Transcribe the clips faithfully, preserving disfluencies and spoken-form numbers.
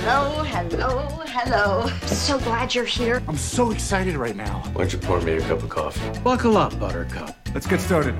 Hello, hello, hello. So glad you're here. I'm so excited right now. Why don't you pour me a cup of coffee? Buckle up, Buttercup. Let's get started.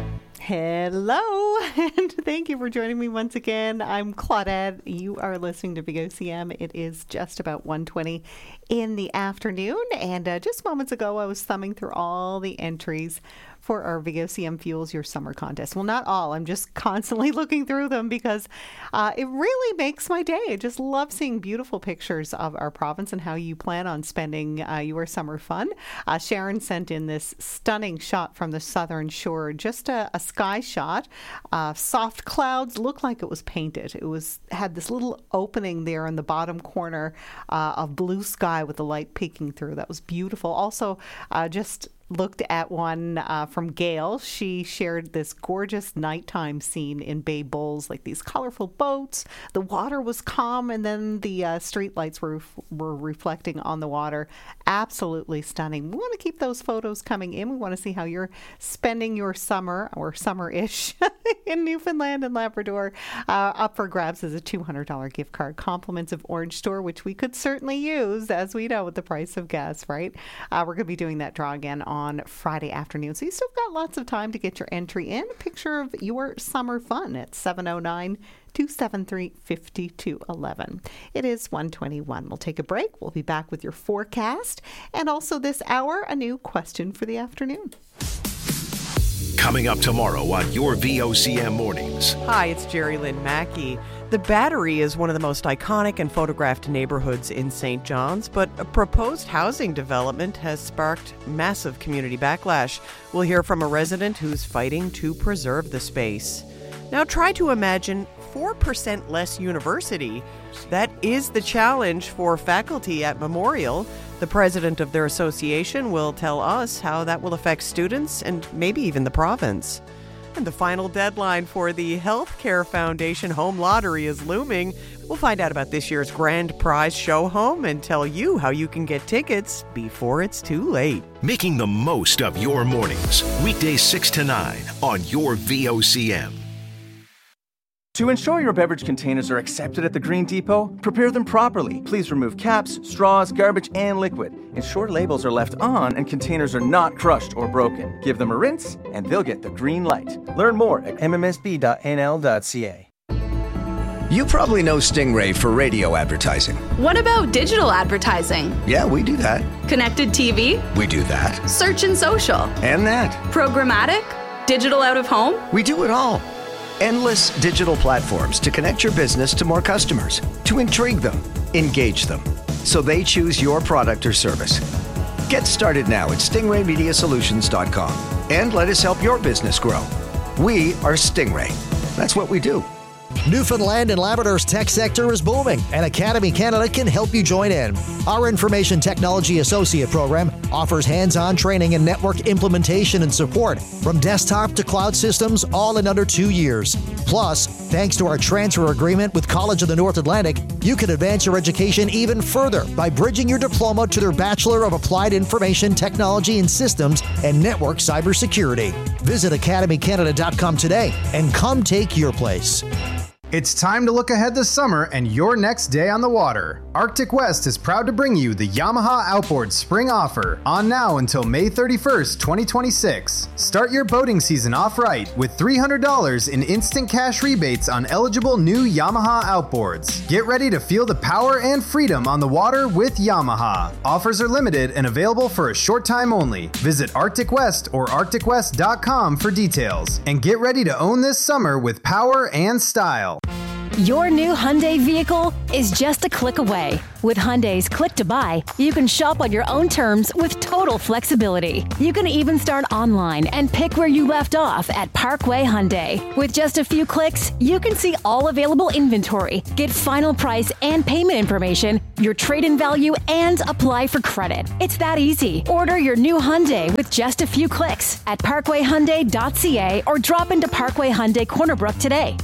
Hello, and thank you for joining me once again. I'm Claudette. You are listening to Big O C M. It is just about one twenty in the afternoon, and uh, just moments ago I was thumbing through all the entries for our Big O C M Fuels Your Summer contest. Well, not all. I'm just constantly looking through them because uh, it really makes my day. I just love seeing beautiful pictures of our province and how you plan on spending uh, your summer fun. Uh, Sharon sent in this stunning shot from the southern shore, just a, a sky shot. Uh, soft clouds, looked like it was painted. It was had this little opening there in the bottom corner uh, of blue sky with the light peeking through. That was beautiful. Also, uh, just looked at one uh, from Gail. She shared this gorgeous nighttime scene in Bay Bulls, like these colorful boats. The water was calm, and then the uh, street lights were were reflecting on the water. Absolutely stunning. We want to keep those photos coming in. We want to see how you're spending your summer, or summer-ish, in Newfoundland and Labrador. Uh, up for grabs is a two hundred dollars gift card. Compliments of Orange Store, which we could certainly use, as we know, with the price of gas, right? Uh, we're going to be doing that draw again on on Friday afternoon. So you still got lots of time to get your entry in. A picture of your summer fun at seven oh nine, two seven three, five two one one. It is one twenty-one. We'll take a break. We'll be back with your forecast. And also this hour, a new question for the afternoon. Coming up tomorrow on your V O C M Mornings. Hi, it's Jerry Lynn Mackey. The Battery is one of the most iconic and photographed neighborhoods in Saint John's, but a proposed housing development has sparked massive community backlash. We'll hear from a resident who's fighting to preserve the space. Now try to imagine four percent less university. That is the challenge for faculty at Memorial. The president of their association will tell us how that will affect students and maybe even the province. And the final deadline for the Healthcare Foundation Home Lottery is looming. We'll find out about this year's grand prize show home and tell you how you can get tickets before it's too late. Making the most of your mornings. Weekdays six to nine on your V O C M. To ensure your beverage containers are accepted at the Green Depot, prepare them properly. Please remove caps, straws, garbage, and liquid. Ensure labels are left on and containers are not crushed or broken. Give them a rinse and they'll get the green light. Learn more at m m s b dot n l dot c a. You probably know Stingray for radio advertising. What about digital advertising? Yeah, we do that. Connected T V? We do that. Search and social? And that. Programmatic? Digital out of home? We do it all. Endless digital platforms to connect your business to more customers, to intrigue them, engage them, so they choose your product or service. Get started now at stingray media solutions dot com and let us help your business grow. We are Stingray. That's what we do. Newfoundland and Labrador's tech sector is booming, and Academy Canada can help you join in. Our Information Technology Associate program offers hands-on training in network implementation and support, from desktop to cloud systems, all in under two years. Plus, thanks to our transfer agreement with College of the North Atlantic, you can advance your education even further by bridging your diploma to their Bachelor of Applied Information Technology and Systems and Network Cybersecurity. Visit academy canada dot com today and come take your place. It's time to look ahead this summer and your next day on the water. Arctic West is proud to bring you the Yamaha Outboard Spring Offer, on now until May thirty-first, twenty twenty-six. Start your boating season off right with three hundred dollars in instant cash rebates on eligible new Yamaha outboards. Get ready to feel the power and freedom on the water with Yamaha. Offers are limited and available for a short time only. Visit Arctic West or arctic west dot com for details. And get ready to own this summer with power and style. Your new Hyundai vehicle is just a click away. With Hyundai's Click to Buy, you can shop on your own terms with total flexibility. You can even start online and pick where you left off at Parkway Hyundai. With just a few clicks, you can see all available inventory, get final price and payment information, your trade-in value, and apply for credit. It's that easy. Order your new Hyundai with just a few clicks at parkway hyundai dot c a or drop into Parkway Hyundai Corner Brook today.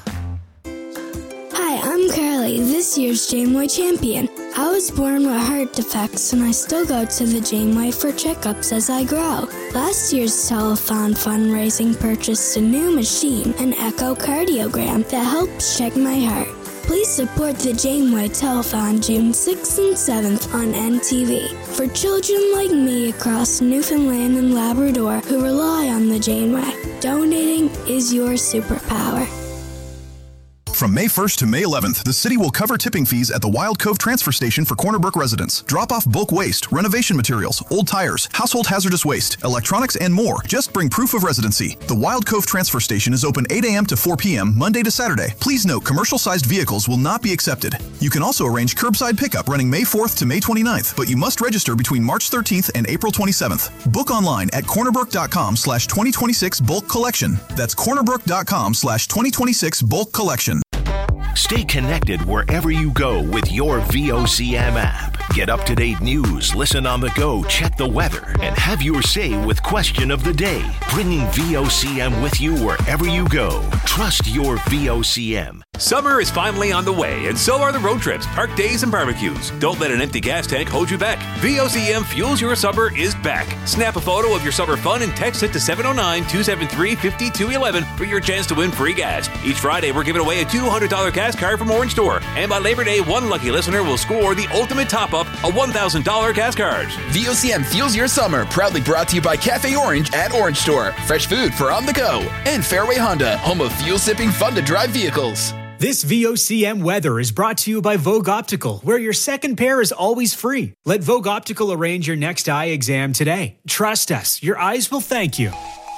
Hi, I'm Carly, this year's Janeway champion. I was born with heart defects and I still go to the Janeway for checkups as I grow. Last year's telethon fundraising purchased a new machine, an echocardiogram, that helps check my heart. Please support the Janeway Telethon June sixth and seventh on N T V. For children like me across Newfoundland and Labrador who rely on the Janeway, donating is your superpower. From May first to May eleventh, the city will cover tipping fees at the Wild Cove Transfer Station for Corner Brook residents. Drop off bulk waste, renovation materials, old tires, household hazardous waste, electronics, and more. Just bring proof of residency. The Wild Cove Transfer Station is open eight a.m. to four p.m. Monday to Saturday. Please note, commercial-sized vehicles will not be accepted. You can also arrange curbside pickup running May fourth to May twenty-ninth, but you must register between March thirteenth and April twenty-seventh. Book online at cornerbrook.com slash 2026 bulk collection. That's cornerbrook.com slash 2026 bulk collection. Stay connected wherever you go with your V O C M app. Get up-to-date news, listen on the go, check the weather, and have your say with Question of the Day. Bringing V O C M with you wherever you go. Trust your V O C M. Summer is finally on the way, and so are the road trips, park days, and barbecues. Don't let an empty gas tank hold you back. V O C M Fuels Your Summer is back. Snap a photo of your summer fun and text it to seven oh nine, two seven three, five two one one for your chance to win free gas. Each Friday, we're giving away a two hundred dollars gas card from Orange Store. And by Labor Day, one lucky listener will score the ultimate top-up, a one thousand dollars gas card. V O C M Fuels Your Summer, proudly brought to you by Cafe Orange at Orange Store. Fresh food for on the go. And Fairway Honda, home of fuel-sipping, fun-to-drive vehicles. This V O C M weather is brought to you by Vogue Optical, where your second pair is always free. Let Vogue Optical arrange your next eye exam today. Trust us, your eyes will thank you.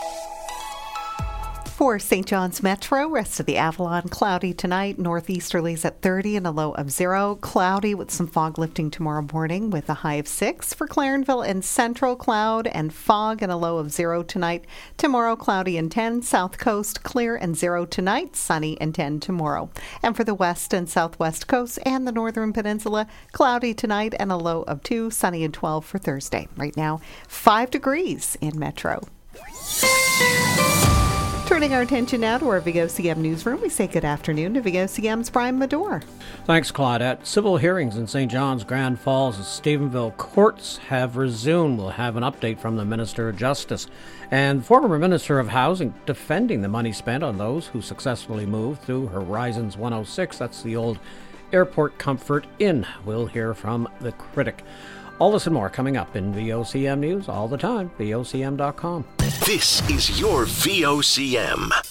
For Saint John's Metro, rest of the Avalon, cloudy tonight. Northeasterlies at thirty and a low of zero. Cloudy with some fog lifting tomorrow morning with a high of six. For Clarenville and Central, cloud and fog and a low of zero tonight. Tomorrow, cloudy and ten. South Coast, clear and zero tonight. Sunny and ten tomorrow. And for the west and southwest coast and the northern peninsula, cloudy tonight and a low of two. Sunny and twelve for Thursday. Right now, five degrees in Metro. Turning our attention now to our V O C M newsroom, we say good afternoon to V O C M's Brian Medore. Thanks, Claudette. Civil hearings in Saint John's, Grand Falls, and Stephenville courts have resumed. We'll have an update from the Minister of Justice and former Minister of Housing defending the money spent on those who successfully moved through Horizons one oh six. That's the old Airport Comfort Inn. We'll hear from the critic. All this and more coming up in V O C M News all the time, V O C M dot com. This is your V O C M.